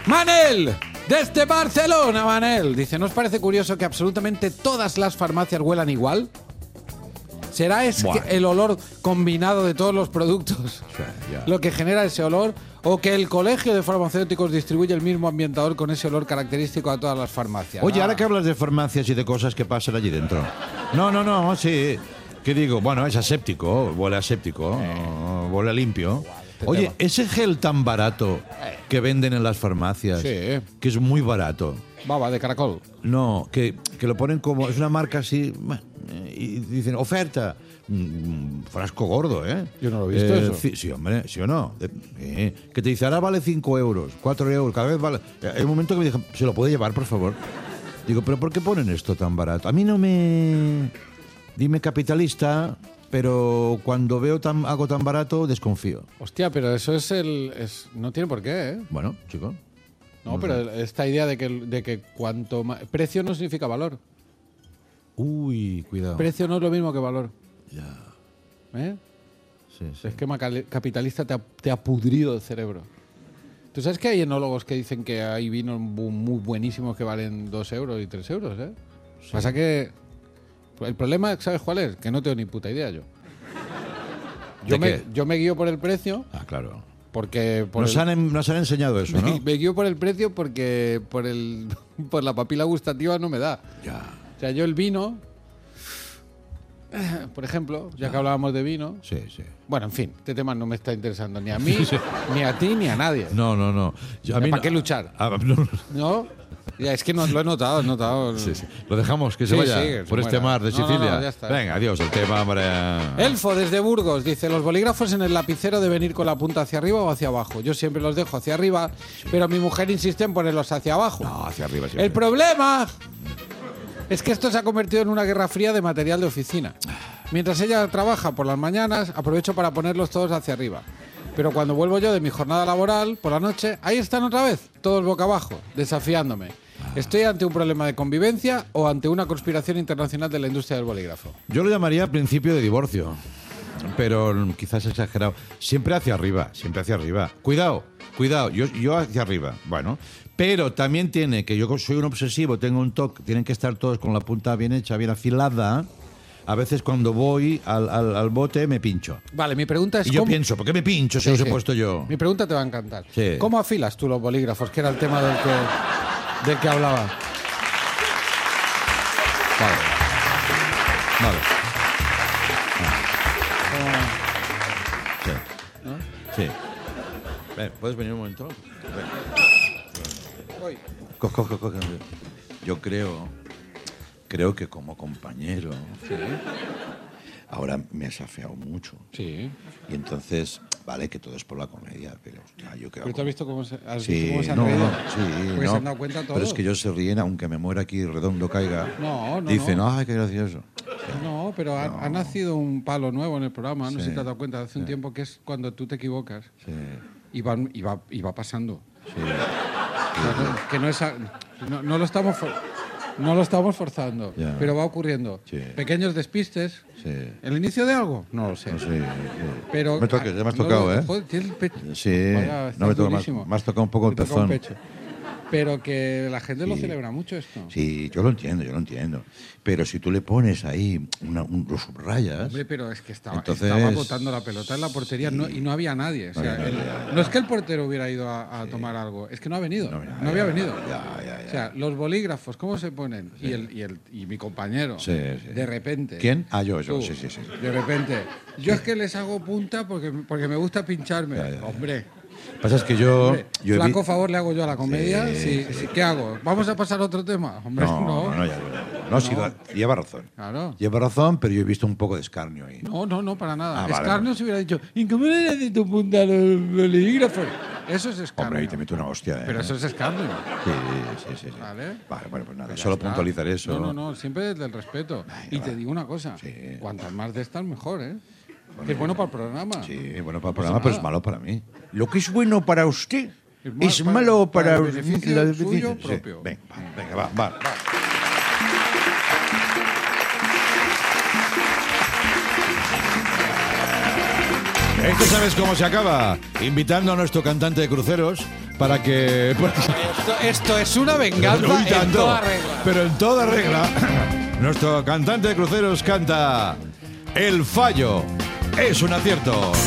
Manel, desde Barcelona, Manel. Dice, ¿no os parece curioso que absolutamente todas las farmacias huelan igual? ¿Será el olor combinado de todos los productos lo que genera ese olor? ¿O que el colegio de farmacéuticos distribuye el mismo ambientador con ese olor característico a todas las farmacias? Oye, ahora que hablas de farmacias y de cosas que pasan allí dentro. No, sí. ¿Qué digo? Bueno, es aséptico, huele aséptico, huele limpio. Oye, ese gel tan barato que venden en las farmacias, que es muy barato. Baba de caracol. No, que lo ponen como... Es una marca así... Y dicen, oferta. Frasco gordo, ¿eh? Yo no lo he visto eso. Sí, hombre, ¿sí o no? Que te dice, ahora vale 5 euros, 4 euros, cada vez vale... Hay un momento que me dije, ¿se lo puede llevar, por favor? Digo, ¿pero por qué ponen esto tan barato? A mí no me... Dime capitalista, pero cuando veo algo tan barato, desconfío. Hostia, pero eso no tiene por qué, ¿eh? Bueno, chico. No, pero esta idea de que cuanto más... Precio no significa valor. Uy, cuidado. Precio no es lo mismo que valor. Ya. ¿Eh? Sí. El esquema capitalista te ha pudrido el cerebro. ¿Tú sabes que hay enólogos que dicen que hay vinos muy buenísimos que valen 2 euros y 3 euros, eh? Sí. Pasa que... El problema, ¿sabes cuál es? Que no tengo ni puta idea yo. Yo me guío por el precio. Ah, claro. Porque nos han enseñado eso, ¿no? Me guío por el precio porque por la papila gustativa no me da. Ya. O sea, yo el vino, por ejemplo, ya que hablábamos de vino... Sí. Bueno, en fin, este tema no me está interesando ni a mí, ni a ti, ni a nadie. No. ¿Para qué luchar? ¿No? Ya, es que lo he notado. Sí. Lo dejamos, que se vaya por este mar de Sicilia. No, ya está. Venga, adiós, el tema, hombre. Elfo, desde Burgos, dice, los bolígrafos en el lapicero deben ir con la punta hacia arriba o hacia abajo. Yo siempre los dejo hacia arriba, pero mi mujer insiste en ponerlos hacia abajo. No, hacia arriba siempre. El problema es que esto se ha convertido en una guerra fría de material de oficina. Mientras ella trabaja por las mañanas, aprovecho para ponerlos todos hacia arriba. Pero cuando vuelvo yo de mi jornada laboral, por la noche, ahí están otra vez, todos boca abajo, desafiándome. ¿Estoy ante un problema de convivencia o ante una conspiración internacional de la industria del bolígrafo? Yo lo llamaría principio de divorcio, pero quizás exagerado. Siempre hacia arriba. Cuidado, yo hacia arriba. Bueno, pero también tiene que yo soy un obsesivo, tengo un toque, tienen que estar todos con la punta bien hecha, bien afilada. A veces cuando voy al bote me pincho. Vale, mi pregunta es... Y yo pienso, ¿por qué me pincho si los he puesto yo? Mi pregunta te va a encantar. Sí. ¿Cómo afilas tú los bolígrafos? Que era el tema del que hablaba. Vale. Sí. ¿Puedes venir un momento? Coge. Yo creo que como compañero ahora me has afeado mucho. Sí. Y entonces, vale, que todo es por la comedia, pero hostia, yo creo... ¿Pero tú has visto cómo se han reído? Sí, Porque se han dado cuenta todos. Pero es que ellos se ríen, aunque me muera aquí redondo caiga. No. Dicen, ¡ay, qué gracioso! No, pero ha nacido un palo nuevo en el programa, no sé si te has dado cuenta, hace un tiempo, que es cuando tú te equivocas. Sí. Y va pasando. Sí. Que no es... No lo estamos... No lo estamos forzando, pero va ocurriendo. Sí. Pequeños despistes. Sí. ¿El inicio de algo? No lo sé. No sé. Pero, me toques, ya me has tocado, ¿eh? Joder, tienes el pecho. Sí. Vaya, no me toques, me has tocado un poco el pezón. Pero que la gente lo celebra mucho esto. Sí, yo lo entiendo. Pero si tú le pones ahí lo subrayas... Hombre, pero es que estaba botando la pelota en la portería y no había nadie. O sea, no es que el portero hubiera ido a tomar algo, es que no ha venido. No había venido. O sea, los bolígrafos, ¿cómo se ponen? Sí. Y mi compañero, de repente... ¿Quién? Ah, yo. Tú, Sí. De repente. Yo es que les hago punta porque me gusta pincharme. Hombre... Pasa es que yo flaco favor le hago yo a la comedia. Sí. ¿Qué hago? ¿Vamos a pasar a otro tema? Hombre, no. Sí, lleva razón. Claro. Lleva razón, pero yo he visto un poco de escarnio ahí. No, para nada. Vale, escarnio se hubiera dicho, ¿y cómo le das de tu punta los bolígrafos? Eso es escarnio. Hombre, ahí te meto una hostia, ¿eh? Pero eso es escarnio. Sí. Vale, bueno, pues nada, solo puntualizar eso. No, siempre desde el respeto. Y te digo una cosa, cuantas más de estas, mejor, ¿eh? Que es bueno para el programa. Sí, bueno para el programa, pero es malo para mí. Lo que es bueno para usted es malo para el beneficio suyo propio. Venga, va. Esto sabes cómo se acaba. Invitando a nuestro cantante de cruceros para que... Esto es una venganza Uy, en tanto, toda regla. pero en toda regla. Nuestro cantante de cruceros canta: El fallo es un acierto.